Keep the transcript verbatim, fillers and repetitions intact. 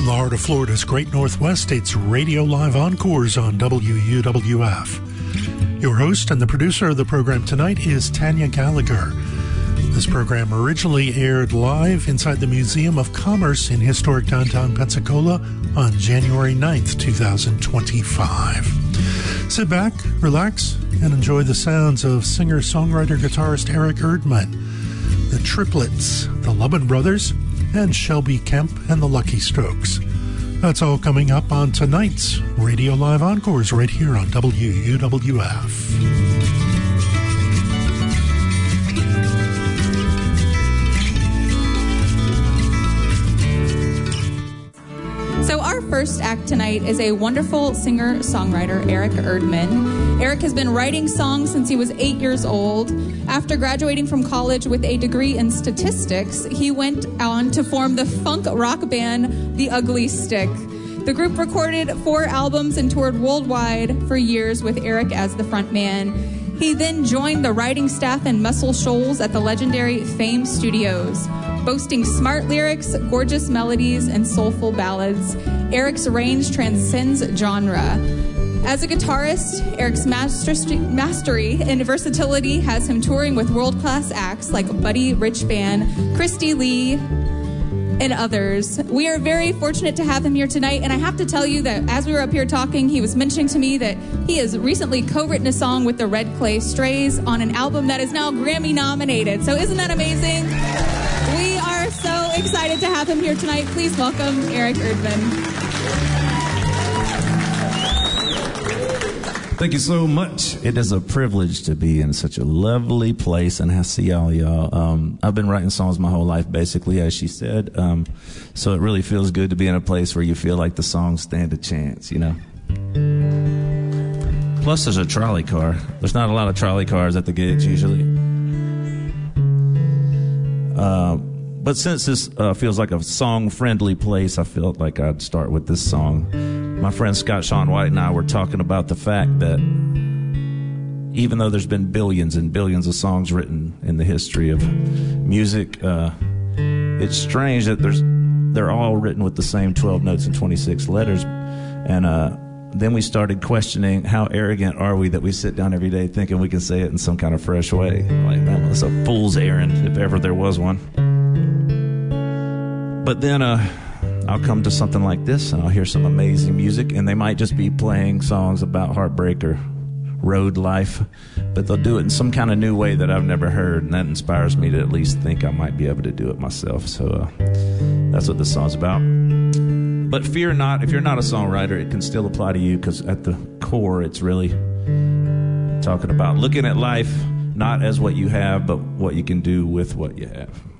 From the heart of Florida's Great Northwest, it's Radio Live Encores on W U W F. Your host and the producer of the program tonight is Tanya Gallagher. This program originally aired live inside the Museum of Commerce in historic downtown Pensacola on January ninth, twenty twenty-five. Sit back, relax, and enjoy the sounds of singer-songwriter guitarist Eric Erdman, the Triplets, the Lubin Brothers, and Shelby Kemp and the Lucky Strokes. That's all coming up on tonight's Radio Live Encores right here on W U W F. So our first act tonight is a wonderful singer-songwriter, Eric Erdman. Eric has been writing songs since he was eight years old. After graduating from college with a degree in statistics, he went on to form the funk rock band The Ugly Stick. The group recorded four albums and toured worldwide for years with Eric as the frontman. He then joined the writing staff in Muscle Shoals at the legendary Fame Studios. Boasting smart lyrics, gorgeous melodies, and soulful ballads, Eric's range transcends genre. As a guitarist, Eric's mastery and versatility has him touring with world-class acts like Buddy Rich Band, Christy Lee, and others. We are very fortunate to have him here tonight, and I have to tell you that as we were up here talking, he was mentioning to me that he has recently co-written a song with the Red Clay Strays on an album that is now Grammy nominated. So isn't that amazing? We are so excited to have him here tonight. Please welcome Eric Erdman. Thank you so much. It is a privilege to be in such a lovely place, and I see all y'all. Um, I've been writing songs my whole life, basically, as she said. Um, so it really feels good to be in a place where you feel like the songs stand a chance, you know. Plus, there's a trolley car. There's not a lot of trolley cars at the gigs usually. Uh, but since this uh, feels like a song-friendly place, I felt like I'd start with this song. My friend Scott Sean White and I were talking about the fact that even though there's been billions and billions of songs written in the history of music, uh, it's strange that there's they're all written with the same twelve notes and twenty-six letters. And uh, then we started questioning how arrogant are we that we sit down every day thinking we can say it in some kind of fresh way. Like, man, it's a fool's errand if ever there was one. But then uh, I'll come to something like this and I'll hear some amazing music, and they might just be playing songs about heartbreak or road life, but they'll do it in some kind of new way that I've never heard, and that inspires me to at least think I might be able to do it myself. So uh, that's what this song's about. But fear not, if you're not a songwriter, it can still apply to you, because at the core it's really talking about looking at life not as what you have, but what you can do with what you have.